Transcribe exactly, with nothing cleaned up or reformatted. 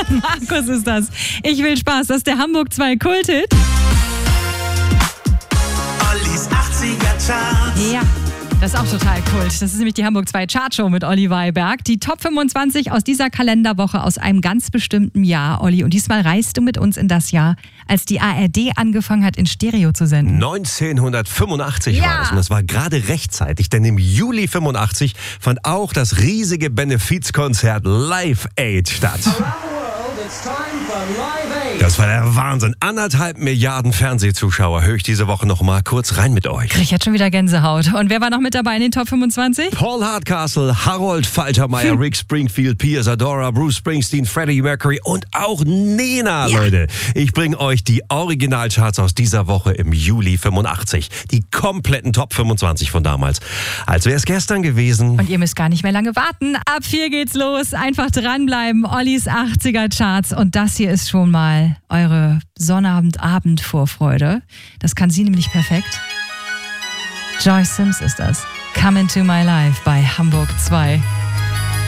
Markus ist das. Ich will Spaß, das ist der Hamburg zwei Kulthit. Ollis achtziger Charts. Ja, das ist auch total kult. Das ist nämlich die Hamburg zwei Chartshow mit Olli Weiberg. Die Top fünfundzwanzig aus dieser Kalenderwoche aus einem ganz bestimmten Jahr, Olli. Und diesmal reist du mit uns in das Jahr, als die A R D angefangen hat, in Stereo zu senden. neunzehnhundertfünfundachtzig Ja. war das. Und das war gerade rechtzeitig, denn im Juli fünfundachtzig fand auch das riesige Benefizkonzert Live Aid statt. Das war der Wahnsinn. Anderthalb Milliarden Fernsehzuschauer. Höre ich diese Woche noch mal kurz rein mit euch. Krieg ich jetzt schon wieder Gänsehaut. Und wer war noch mit dabei in den Top fünfundzwanzig? Paul Hardcastle, Harold Faltermeier, Rick Springfield, Pia Zadora, Bruce Springsteen, Freddie Mercury und auch Nena, Ja. Leute. Ich bringe euch die Originalcharts aus dieser Woche im Juli fünfundachtzig. Die kompletten Top fünfundzwanzig von damals. Als wäre es gestern gewesen. Und ihr müsst gar nicht mehr lange warten. Ab vier geht's los. Einfach dranbleiben. Ollis achtziger Charts. Und das hier ist schon mal eure Sonnabend-Abend-Vorfreude. Das kann sie nämlich perfekt. Joyce Sims ist das. Come into my life bei Hamburg zwei.